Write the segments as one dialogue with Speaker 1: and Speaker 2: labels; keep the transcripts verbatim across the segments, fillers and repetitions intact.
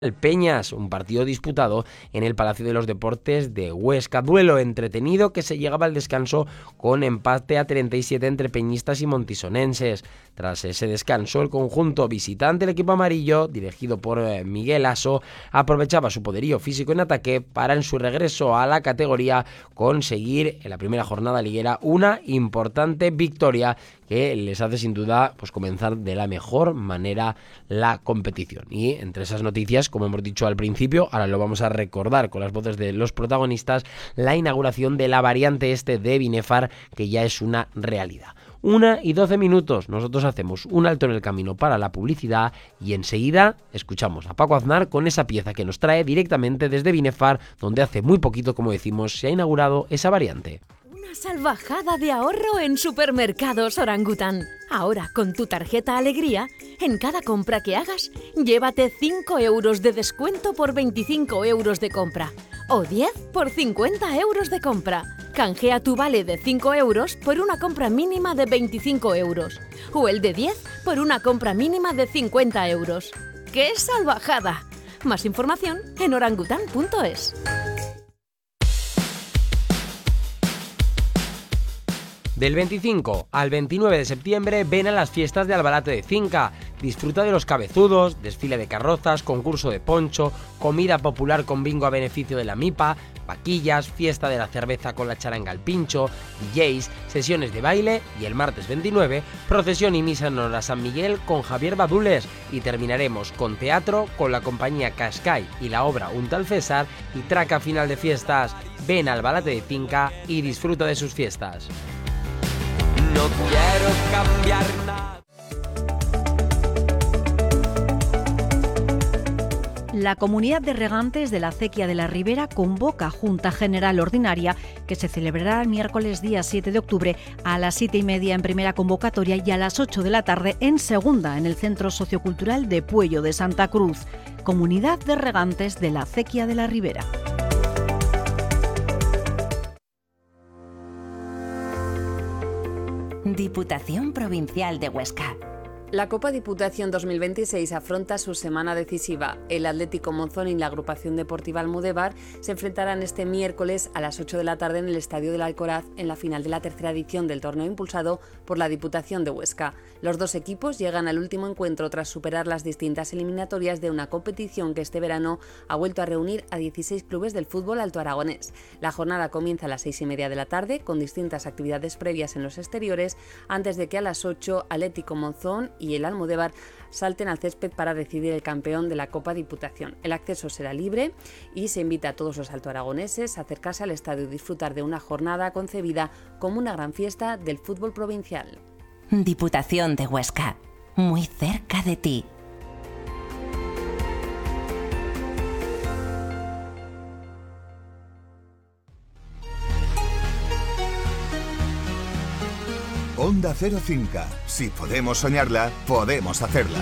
Speaker 1: El Peñas, un partido disputado en el Palacio de los Deportes de Huesca. Duelo entretenido que se llegaba al descanso con empate a treinta y siete entre peñistas y montisonenses. Tras ese descanso, el conjunto visitante, el equipo amarillo, dirigido por Miguel Aso, aprovechaba su poderío físico en ataque para en su regreso a la categoría conseguir en la primera jornada liguera una importante victoria que les hace sin duda pues comenzar de la mejor manera la competición. Y entre esas noticias, como hemos dicho al principio, ahora lo vamos a recordar con las voces de los protagonistas, la inauguración de la variante este de Binefar, que ya es una realidad. Una y doce minutos, nosotros hacemos un alto en el camino para la publicidad y enseguida escuchamos a Paco Aznar con esa pieza que nos trae directamente desde Binefar, donde hace muy poquito, como decimos, se ha inaugurado esa variante.
Speaker 2: Una salvajada de ahorro en Supermercados Orangután. Ahora, con tu tarjeta Alegría, en cada compra que hagas, llévate cinco euros de descuento por veinticinco euros de compra. O diez por cincuenta euros de compra. Canjea tu vale de cinco euros por una compra mínima de veinticinco euros. O el de diez por una compra mínima de cincuenta euros. ¡Qué salvajada! Más información en orangután punto es.
Speaker 1: Del veinticinco al veintinueve de septiembre ven a las fiestas de Albalate de Cinca. Disfruta de los cabezudos, desfile de carrozas, concurso de poncho, comida popular con bingo a beneficio de la MIPA, vaquillas, fiesta de la cerveza con la charanga al pincho, D Js, sesiones de baile y el martes veintinueve, procesión y misa en honor a San Miguel con Javier Badules y terminaremos con teatro con la compañía Cascai y la obra Un tal César y traca final de fiestas. Ven a Albalate de Cinca y disfruta de sus fiestas. No quiero cambiar nada.
Speaker 3: La Comunidad de Regantes de la Acequia de la Ribera convoca Junta General Ordinaria que se celebrará el miércoles día siete de octubre a las siete y media en primera convocatoria y a las ocho de la tarde en segunda en el Centro Sociocultural de Puello de Santa Cruz. Comunidad de Regantes de la Acequia de la Ribera.
Speaker 4: Diputación Provincial de Huesca.
Speaker 5: La Copa Diputación dos mil veintiséis afronta su semana decisiva. El Atlético Monzón y la Agrupación Deportiva Almudévar se enfrentarán este miércoles a las ocho de la tarde en el Estadio del Alcoraz en la final de la tercera edición del torneo impulsado por la Diputación de Huesca. Los dos equipos llegan al último encuentro tras superar las distintas eliminatorias de una competición que este verano ha vuelto a reunir a dieciséis clubes del fútbol alto aragonés. La jornada comienza a las seis y media de la tarde con distintas actividades previas en los exteriores antes de que a las ocho Atlético Monzón y el Almudévar salten al césped para decidir el campeón de la Copa Diputación. El acceso será libre y se invita a todos los altoaragoneses a acercarse al estadio y disfrutar de una jornada concebida como una gran fiesta del fútbol provincial.
Speaker 4: Diputación de Huesca, muy cerca de ti.
Speaker 6: Onda Cero Cinca. Si podemos soñarla, podemos hacerla.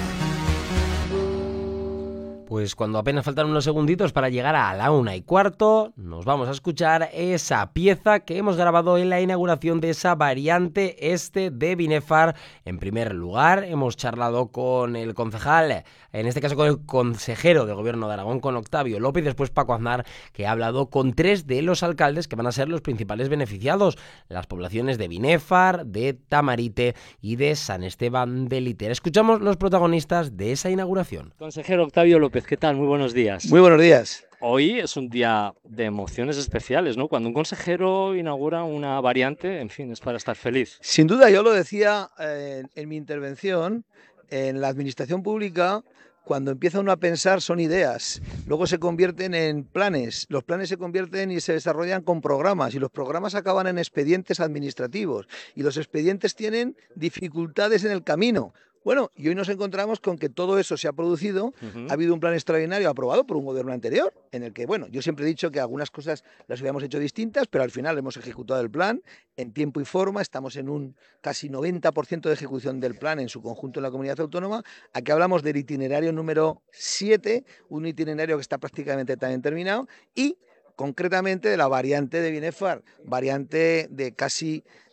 Speaker 1: Pues cuando apenas faltan unos segunditos para llegar a la una y cuarto, nos vamos a escuchar esa pieza que hemos grabado en la inauguración de esa variante este de Binefar. En primer lugar, hemos charlado con el concejal, en este caso con el consejero de Gobierno de Aragón, con Octavio López, y después Paco Aznar, que ha hablado con tres de los alcaldes que van a ser los principales beneficiados, las poblaciones de Binefar, de Tamarite y de San Esteban de Liter. Escuchamos los protagonistas de esa inauguración.
Speaker 7: Consejero Octavio López, ¿qué tal? Muy buenos días.
Speaker 8: Muy buenos días.
Speaker 7: Hoy es un día de emociones especiales, ¿no? Cuando un consejero inaugura una variante, en fin, es para estar feliz.
Speaker 8: Sin duda, yo lo decía eh, en mi intervención, en la administración pública, cuando empieza uno a pensar son ideas, luego se convierten en planes, los planes se convierten y se desarrollan con programas y los programas acaban en expedientes administrativos y los expedientes tienen dificultades en el camino. Bueno, y hoy nos encontramos con que todo eso se ha producido, uh-huh. Ha habido un plan extraordinario aprobado por un gobierno anterior, en el que, bueno, yo siempre he dicho que algunas cosas las habíamos hecho distintas, pero al final hemos ejecutado el plan en tiempo y forma, estamos en un casi noventa por ciento de ejecución del plan en su conjunto en la comunidad autónoma. Aquí hablamos del itinerario número siete, un itinerario que está prácticamente también terminado, y concretamente de la variante de Binefar, variante de casi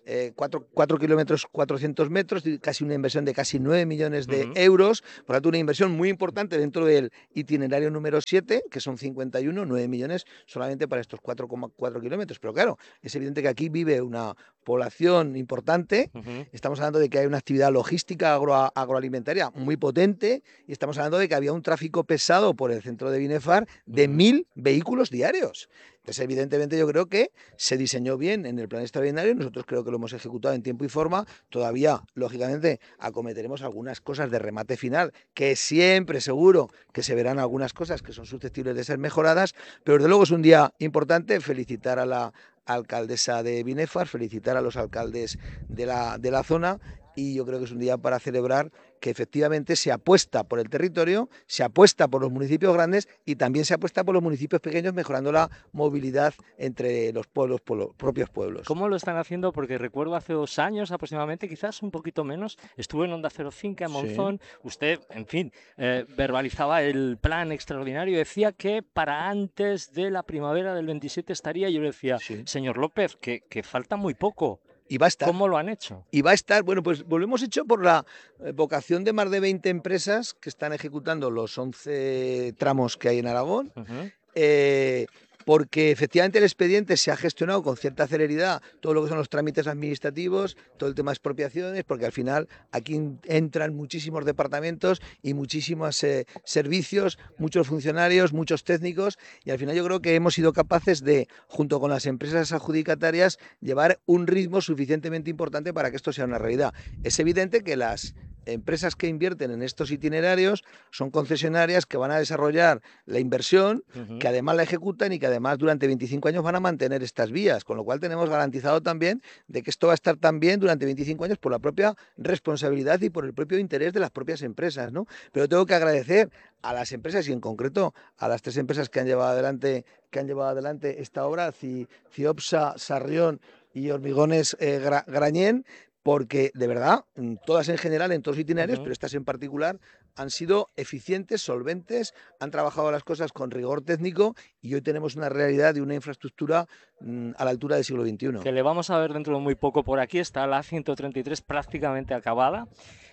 Speaker 8: eh, cuatro kilómetros, cuatrocientos metros, casi una inversión de casi nueve millones de uh-huh. euros, por lo tanto una inversión muy importante dentro del itinerario número siete, que son cincuenta y uno, nueve millones solamente para estos cuatro coma cuatro kilómetros. Pero claro, es evidente que aquí vive una población importante, uh-huh. estamos hablando de que hay una actividad logística agro, agroalimentaria muy potente y estamos hablando de que había un tráfico pesado por el centro de Binefar de uh-huh. mil vehículos diarios. Entonces, evidentemente, yo creo que se diseñó bien en el plan extraordinario. Nosotros creo que lo hemos ejecutado en tiempo y forma. Todavía, lógicamente, acometeremos algunas cosas de remate final, que siempre seguro que se verán algunas cosas que son susceptibles de ser mejoradas. Pero, desde luego, es un día importante. Felicitar a la alcaldesa de Binefar, felicitar a los alcaldes de la, de la zona. Y yo creo que es un día para celebrar que efectivamente se apuesta por el territorio, se apuesta por los municipios grandes y también se apuesta por los municipios pequeños, mejorando la movilidad entre los pueblos, pueblos propios pueblos.
Speaker 7: ¿Cómo lo están haciendo? Porque recuerdo hace dos años aproximadamente, quizás un poquito menos, estuve en Onda Cero Finca, en Monzón, sí. Usted, en fin, eh, verbalizaba el plan extraordinario, decía que para antes de la primavera del veintisiete estaría, yo le decía, sí. Señor López, que, que falta muy poco.
Speaker 8: Y va a estar.
Speaker 7: ¿Cómo lo han hecho?
Speaker 8: Y va a estar, bueno, pues lo hemos hecho por la vocación de más de veinte empresas que están ejecutando los once tramos que hay en Aragón. Uh-huh. eh, porque efectivamente el expediente se ha gestionado con cierta celeridad, todo lo que son los trámites administrativos, todo el tema de expropiaciones, porque al final aquí entran muchísimos departamentos y muchísimos eh, servicios, muchos funcionarios, muchos técnicos, y al final yo creo que hemos sido capaces de, junto con las empresas adjudicatarias, llevar un ritmo suficientemente importante para que esto sea una realidad. Es evidente que las empresas que invierten en estos itinerarios son concesionarias que van a desarrollar la inversión, uh-huh. que además la ejecutan y que además durante veinticinco años van a mantener estas vías, con lo cual tenemos garantizado también de que esto va a estar también durante veinticinco años por la propia responsabilidad y por el propio interés de las propias empresas, ¿no? Pero tengo que agradecer a las empresas y en concreto a las tres empresas que han llevado adelante, que han llevado adelante esta obra, Ciopsa, Sarrión y Hormigones eh, Gra- Grañén, porque de verdad, todas en general, en todos los itinerarios, uh-huh. pero estas en particular, han sido eficientes, solventes, han trabajado las cosas con rigor técnico y hoy tenemos una realidad de una infraestructura mmm, a la altura del siglo veintiuno.
Speaker 7: Que le vamos a ver dentro de muy poco por aquí, está la A ciento treinta y tres prácticamente acabada,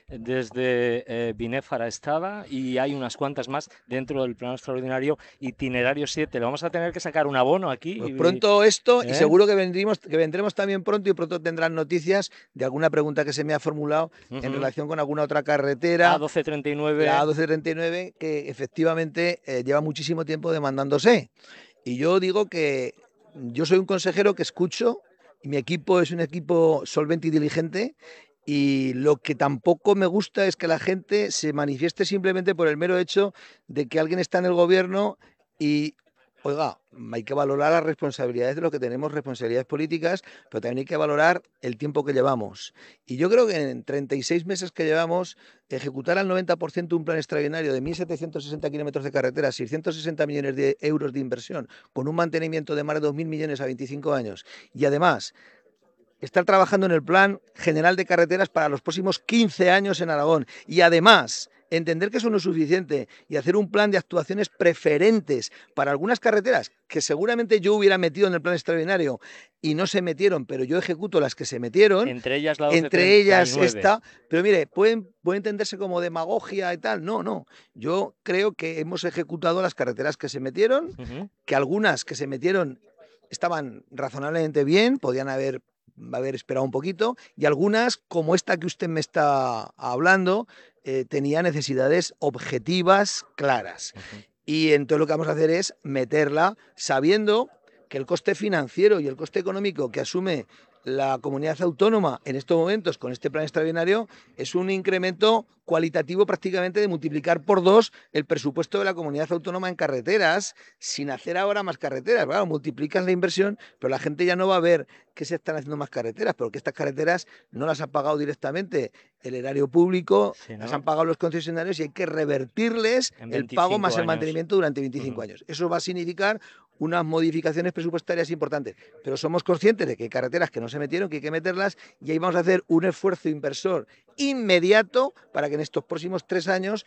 Speaker 7: desde eh, Binefar a Estada, y hay unas cuantas más dentro del plan extraordinario itinerario siete. Le vamos a tener que sacar un abono aquí.
Speaker 8: Pues pronto esto, ¿eh? Y seguro que vendremos, que vendremos también pronto y pronto tendrán noticias de alguna pregunta que se me ha formulado uh-huh. en relación con alguna otra carretera.
Speaker 7: A doce treinta y nueve.
Speaker 8: La A doce treinta y nueve, que efectivamente eh, lleva muchísimo tiempo demandándose. Y yo digo que yo soy un consejero que escucho, y mi equipo es un equipo solvente y diligente, y lo que tampoco me gusta es que la gente se manifieste simplemente por el mero hecho de que alguien está en el gobierno y, oiga, hay que valorar las responsabilidades de lo que tenemos, responsabilidades políticas, pero también hay que valorar el tiempo que llevamos. Y yo creo que en treinta y seis meses que llevamos, ejecutar al noventa por ciento un plan extraordinario de mil setecientos sesenta kilómetros de carretera, seiscientos sesenta millones de euros de inversión, con un mantenimiento de más de dos mil millones a veinticinco años, y además estar trabajando en el plan general de carreteras para los próximos quince años en Aragón, y además entender que eso no es suficiente y hacer un plan de actuaciones preferentes para algunas carreteras que seguramente yo hubiera metido en el plan extraordinario y no se metieron, pero yo ejecuto las que se metieron.
Speaker 7: Entre ellas la doce treinta y nueve.
Speaker 8: Entre ellas esta. Pero mire, pueden, puede entenderse como demagogia y tal. No, no. Yo creo que hemos ejecutado las carreteras que se metieron, uh-huh. que algunas que se metieron estaban razonablemente bien, podían haber haber esperado un poquito, y algunas, como esta que usted me está hablando, eh, tenía necesidades objetivas claras. Uh-huh. Y entonces lo que vamos a hacer es meterla sabiendo que el coste financiero y el coste económico que asume la comunidad autónoma en estos momentos con este plan extraordinario es un incremento cualitativo prácticamente de multiplicar por dos el presupuesto de la comunidad autónoma en carreteras, sin hacer ahora más carreteras. Claro, multiplicas la inversión, pero la gente ya no va a ver que se están haciendo más carreteras, porque estas carreteras no las ha pagado directamente el erario público, sí, ¿no? Las han pagado los concesionarios y hay que revertirles el pago más años. El mantenimiento durante veinticinco uh-huh. años. Eso va a significar unas modificaciones presupuestarias importantes, pero somos conscientes de que hay carreteras que no se metieron, que hay que meterlas, y ahí vamos a hacer un esfuerzo inversor inmediato para que en estos próximos tres años